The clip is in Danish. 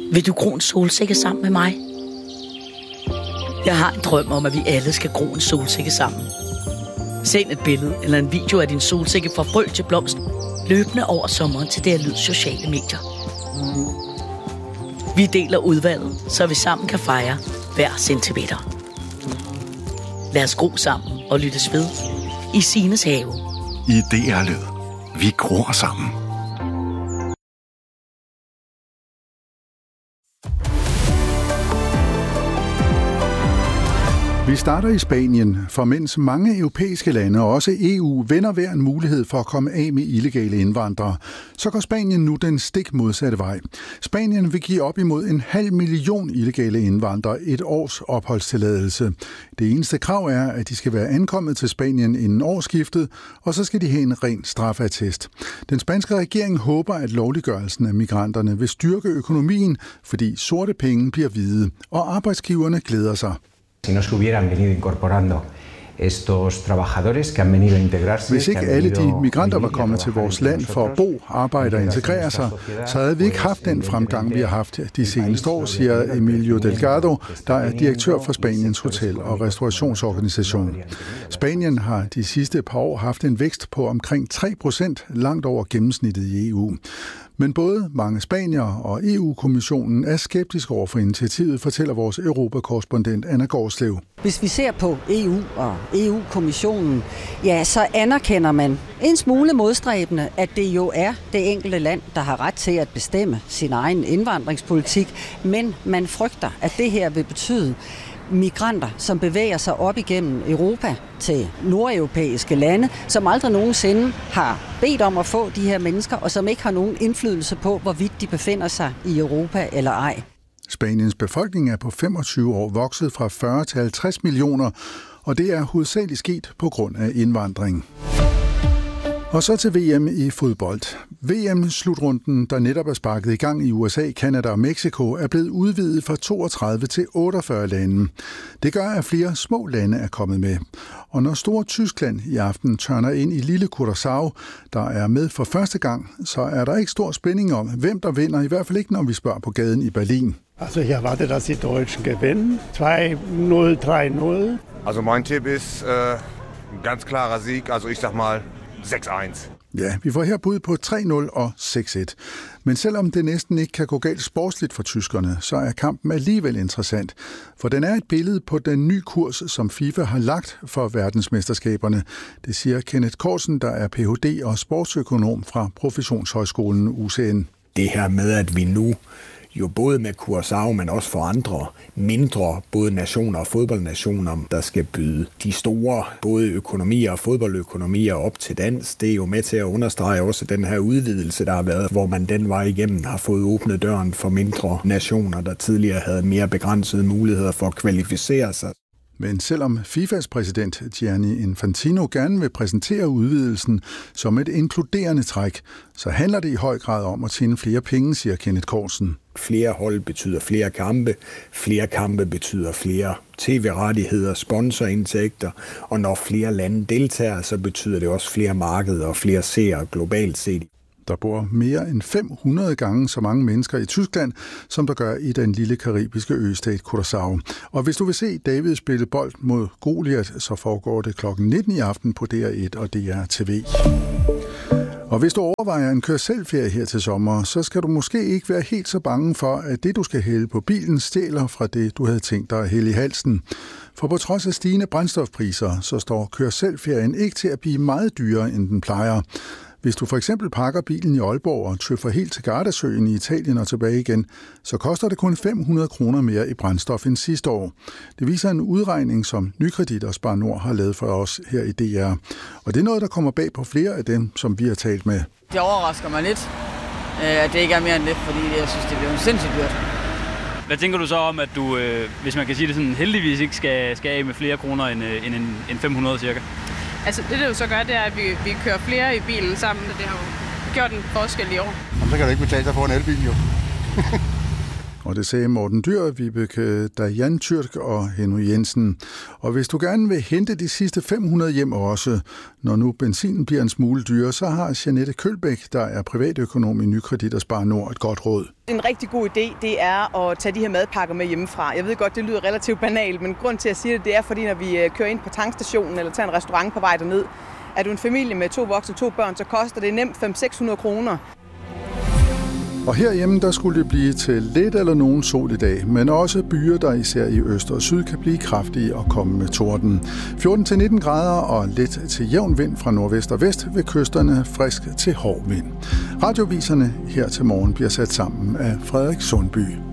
Vil du gro en solsikke sammen med mig? Jeg har en drøm om, at vi alle skal gro en solsikke sammen. Send et billede eller en video af din solsikke fra frø til blomst løbende over sommeren til DR Lyd sociale medier. Vi deler udvalget, så vi sammen kan fejre hver centimeter. Lad os gro sammen og lyttes ved i Signes have. I DR Lyd. Vi gror sammen. Vi starter i Spanien, for mens mange europæiske lande og også EU vender hver en mulighed for at komme af med illegale indvandrere, så går Spanien nu den stik modsatte vej. Spanien vil give op imod 500.000 illegale indvandrere et års opholdstilladelse. Det eneste krav er, at de skal være ankommet til Spanien inden årsskiftet, og så skal de have en ren strafattest. Den spanske regering håber, at lovliggørelsen af migranterne vil styrke økonomien, fordi sorte penge bliver hvide, og arbejdsgiverne glæder sig. Si no se hubieran venido incorporando estos trabajadores que han venido a integrarse. Hvis ikke alle de migranter var kommet til vores land for at bo, arbejde og integrere sig, så havde vi ikke haft den fremgang, vi har haft de seneste år, siger Emilio Delgado, der er direktør for Spaniens Hotel- og Restaurationsorganisation. Spanien har de sidste par år haft en vækst på omkring 3%, langt over gennemsnittet i EU. Men både mange spaniere og EU-kommissionen er skeptiske over for initiativet, fortæller vores europakorrespondent Anna Gårdslev. Hvis vi ser på EU og EU-kommissionen, ja, så anerkender man en smule modstræbende, at det jo er det enkelte land, der har ret til at bestemme sin egen indvandringspolitik, men man frygter, at det her vil betyde migranter, som bevæger sig op igennem Europa til nordeuropæiske lande, som aldrig nogensinde har bedt om at få de her mennesker, og som ikke har nogen indflydelse på, hvorvidt de befinder sig i Europa eller ej. Spaniens befolkning er på 25 år vokset fra 40 til 50 millioner, og det er hovedsageligt sket på grund af indvandring. Og så til VM i fodbold. VM-slutrunden, der netop er sparket i gang i USA, Canada og Mexico, er blevet udvidet fra 32 til 48 lande. Det gør, at flere små lande er kommet med. Og når store Tyskland i aften tørner ind i lille Curaçao, der er med for første gang, så er der ikke stor spænding om, hvem der vinder, i hvert fald ikke, når vi spørger på gaden i Berlin. Also ich erwarte, dass die Deutschen gewinnen. 2-0, 3-0. Also mein Tipp ist ein ganz klarer Sieg, also ich sag mal 6-1. Ja, vi får her bud på 3-0 og 6-1. Men selvom det næsten ikke kan gå galt sportsligt for tyskerne, så er kampen alligevel interessant. For den er et billede på den nye kurs, som FIFA har lagt for verdensmesterskaberne. Det siger Kenneth Korsen, der er Ph.D. og sportsøkonom fra Professionshøjskolen UCN. Det her med, at vi nu jo både med Curaçao, men også for andre mindre, både nationer og fodboldnationer, der skal byde de store, både økonomier og fodboldøkonomier op til dans. Det er jo med til at understrege også den her udvidelse, der har været, hvor man den vej igennem har fået åbnet døren for mindre nationer, der tidligere havde mere begrænsede muligheder for at kvalificere sig. Men selvom FIFAs præsident Gianni Infantino gerne vil præsentere udvidelsen som et inkluderende træk, så handler det i høj grad om at tjene flere penge, siger Kenneth Korsen. Flere hold betyder flere kampe betyder flere tv-rettigheder, sponsorindtægter, og når flere lande deltager, så betyder det også flere markeder og flere seere globalt set. Der bor mere end 500 gange så mange mennesker i Tyskland, som der gør i den lille karibiske østat Curaçao. Og hvis du vil se David spille bold mod Goliat, så foregår det kl. 19 i aften på DR1 og DR TV. Og hvis du overvejer en kør-selv-ferie her til sommer, så skal du måske ikke være helt så bange for, at det, du skal hælde på bilen, stjæler fra det, du havde tænkt dig at hælde i halsen. For på trods af stigende brændstofpriser, så står kør-selv-ferien ikke til at blive meget dyrere, end den plejer. Hvis du for eksempel pakker bilen i Aalborg og tøffer helt til Gardasøen i Italien og tilbage igen, så koster det kun 500 kroner mere i brændstof end sidste år. Det viser en udregning, som Nykredit og Spar Nord har lavet for os her i DR. Og det er noget, der kommer bag på flere af dem, som vi har talt med. Det overrasker mig lidt, at det ikke er mere end det, fordi jeg synes, det bliver sindssygt dyrt. Hvad tænker du så om, at du, hvis man kan sige det sådan, heldigvis ikke skal af med flere kroner end 500 cirka? Altså det jo så gør, det er, at vi kører flere i bilen sammen, og det har jo gjort en forskel i år. Jamen, så kan det ikke betale sig for en elbil jo. Og det sagde Morten Dyr, Vibeke Dajan Tyrk og Henry Jensen. Og hvis du gerne vil hente de sidste 500 hjem også, når nu benzinen bliver en smule dyre, så har Jeanette Kølbæk, der er privatøkonom i Nykredit og Spar Nord, et godt råd. En rigtig god idé, det er at tage de her madpakker med hjemmefra. Jeg ved godt, det lyder relativt banalt, men grund til at sige det er, fordi når vi kører ind på tankstationen eller tager en restaurant på vej derned, er du en familie med 2 voksne og 2 børn, så koster det nemt 500-600 kroner. Og herhjemme, der skulle det blive til lidt eller nogen sol i dag, men også byer, der især i øst og syd kan blive kraftige og komme med torden. 14-19 grader og let til jævn vind fra nordvest og vest, ved kysterne frisk til hård vind. Radioviserne her til morgen bliver sat sammen af Frederik Sundby.